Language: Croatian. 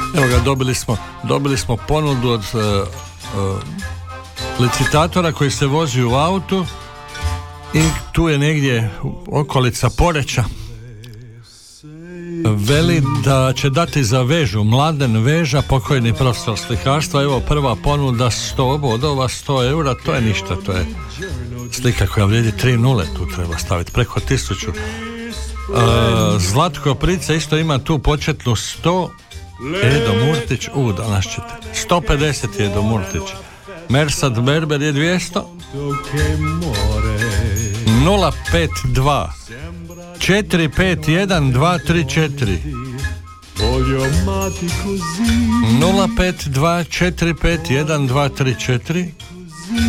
Evo ga, dobili smo ponudu od licitatora koji se vozi u autu i tu je negdje okolica Poreča. Veli da će dati za Vežu, Mladen Veža, pokojni profesor slikarstva. Evo prva ponuda 100 bodova, 100 eura, to je ništa, to je slika koja vrijedi 3 nule, tu treba staviti preko 1000. Zlatko Prica isto ima tu početnu 100. Edo Murtić, danas ćete 150 je Edo Murtić. Mersad Berber je 200. 052 451 234 052 451 234